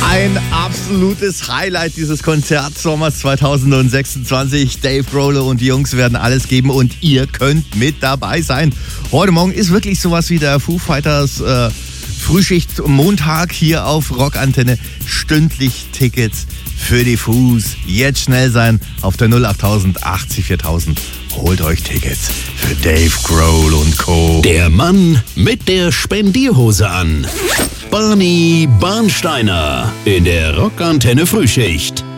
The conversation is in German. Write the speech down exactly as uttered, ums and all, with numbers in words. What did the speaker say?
Ein absolutes Highlight dieses Konzerts Sommers zweitausendsechsundzwanzig. Dave Grohl und die Jungs werden alles geben und ihr könnt mit dabei sein. Heute Morgen ist wirklich sowas wie der Foo Fighters äh, Frühschicht Montag hier auf Rockantenne. Stündlich Tickets für die Foos. Jetzt schnell sein auf der null achttausend achtzig viertausend. Holt euch Tickets für Dave Grohl und Co. Der Mann mit der Spendierhose an. Barney Barnsteiner in der Rockantenne Frühschicht.